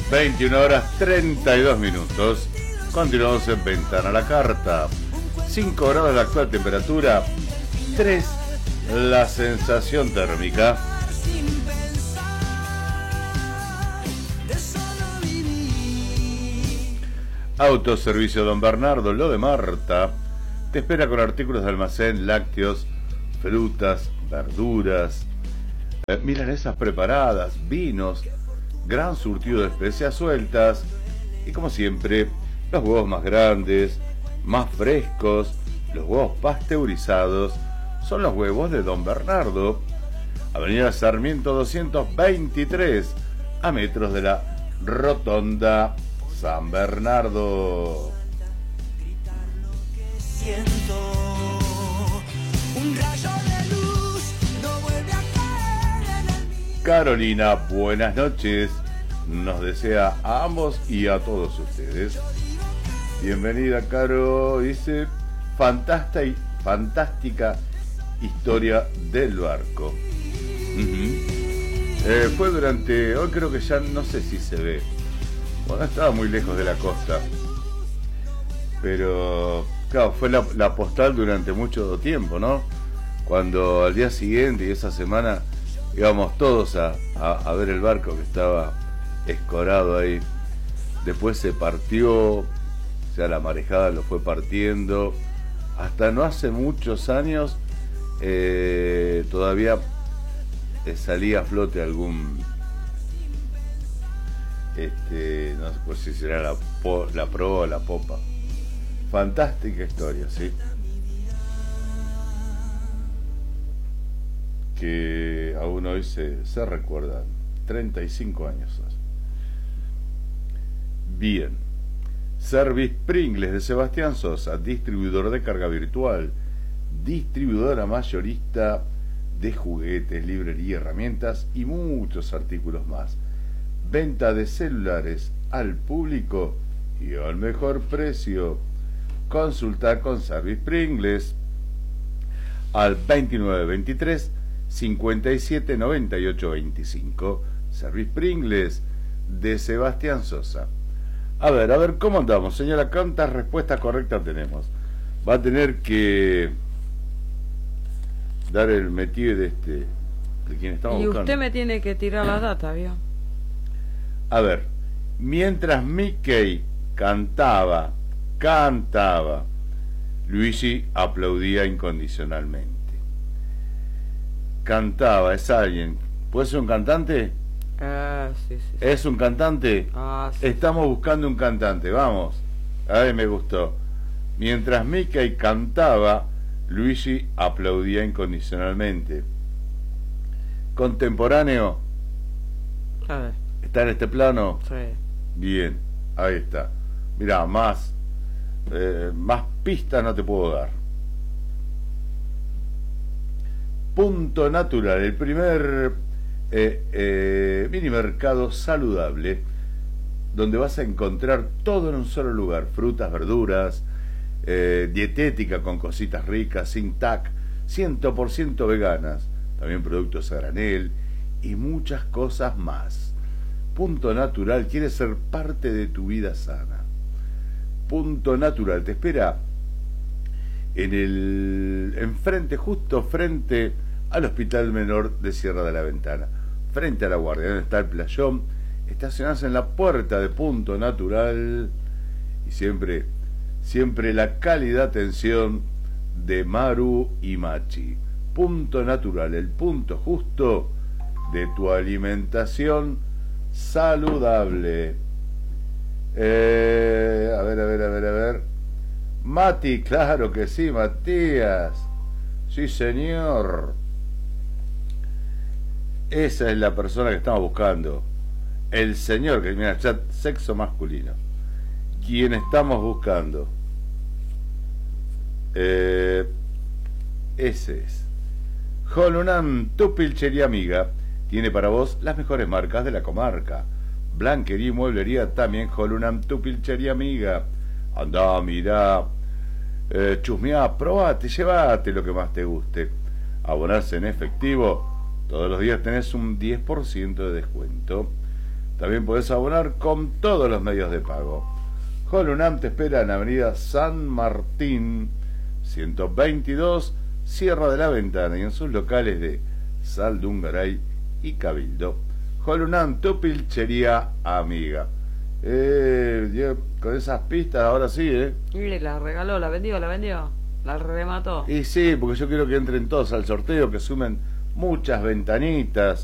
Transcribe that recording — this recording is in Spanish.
21:32. Continuamos en Ventana a la Carta. 5 grados la actual temperatura, 3 la sensación térmica. Autoservicio Don Bernardo, lo de Marta, te espera con artículos de almacén, lácteos, frutas, verduras, milanesas preparadas, vinos, gran surtido de especias sueltas y, como siempre, los huevos más grandes, más frescos, los huevos pasteurizados. Son los huevos de Don Bernardo. Avenida Sarmiento 223, a metros de la Rotonda San Bernardo. Carolina, buenas noches. Nos desea a ambos y a todos ustedes. Bienvenida, Caro. Dice, fantástica historia del barco. Fue durante, hoy creo que ya no sé si se ve. Bueno, estaba muy lejos de la costa. Pero, claro, fue la postal durante mucho tiempo, ¿no? Cuando al día siguiente y esa semana íbamos todos a ver el barco que estaba escorado ahí. Después se partió, o sea, la marejada lo fue partiendo. Hasta no hace muchos años todavía salía a flote algún, no sé si será la proa o la popa. Fantástica historia, ¿sí? Que aún hoy se recuerdan. 35 años hace. Bien. Service Pringles de Sebastián Sosa, distribuidor de carga virtual, distribuidora mayorista de juguetes, librería, herramientas y muchos artículos más. Venta de celulares al público y al mejor precio. Consulta con Service Pringles al 2923 57 98 25. Service Pringles de Sebastián Sosa. A ver, ¿cómo andamos, señora? ¿Cuántas respuestas correctas tenemos? Va a tener que dar el métier de quien estamos buscando. Y usted me tiene que tirar la data, ¿vio? A ver, mientras Mickey cantaba, Luigi aplaudía incondicionalmente. Cantaba, es alguien. ¿Puede ser un cantante? Sí. ¿Es un cantante? Sí. Estamos buscando un cantante, vamos. A ver, me gustó. Mientras Mickey cantaba, Luigi aplaudía incondicionalmente. Contemporáneo. A ver. ¿Está en este plano? Sí. Bien, ahí está. Mirá, más pistas no te puedo dar. Punto Natural, el primer mini mercado saludable donde vas a encontrar todo en un solo lugar: frutas, verduras, dietética con cositas ricas, sin TAC, 100% veganas, también productos a granel y muchas cosas más. Punto Natural quiere ser parte de tu vida sana. Punto Natural te espera enfrente, justo frente al Hospital Menor de Sierra de la Ventana, frente a la Guardia, donde está el playón. Estacionás en la puerta de Punto Natural y siempre la calidad atención de Maru y Machi. Punto Natural, el punto justo de tu alimentación saludable. A ver. Mati, claro que sí, Matías. Sí, señor. Esa es la persona que estamos buscando. El señor, que mira, chat sexo masculino. Quien estamos buscando. Ese es. Holunam, tu pilchería amiga, tiene para vos las mejores marcas de la comarca. Blanquería y mueblería también. Holunam, tu pilchería amiga. Andá, mirá, chusmeá, probate, llevate lo que más te guste. Abonarse en efectivo, todos los días tenés un 10% de descuento. También podés abonar con todos los medios de pago. Holunam te espera en Avenida San Martín 122, Sierra de la Ventana, y en sus locales de Saldungaray y Cabildo. Holunam, tu pilchería amiga. Con esas pistas ahora sí, Y la regaló, la vendió, la remató. Y sí, porque yo quiero que entren todos al sorteo, que sumen muchas ventanitas.